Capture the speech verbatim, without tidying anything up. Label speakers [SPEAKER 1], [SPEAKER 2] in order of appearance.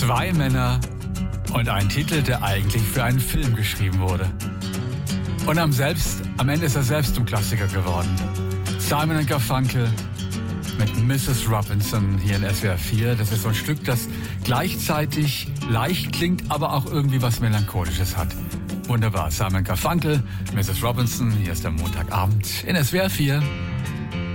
[SPEAKER 1] Zwei Männer und ein Titel, der eigentlich für einen Film geschrieben wurde. Und am, selbst, am Ende ist er selbst zum Klassiker geworden. Simon and Garfunkel mit Missus Robinson hier in S W R vier. Das ist so ein Stück, das gleichzeitig leicht klingt, aber auch irgendwie was Melancholisches hat. Wunderbar. Simon Garfunkel, Missus Robinson, hier ist der Montagabend in S W R vier.